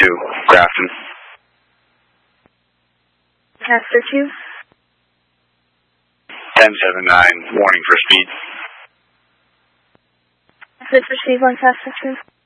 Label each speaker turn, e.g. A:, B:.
A: Grafton.
B: Casper 2.
A: 1079, warning for speed.
B: Message received on Casper 2.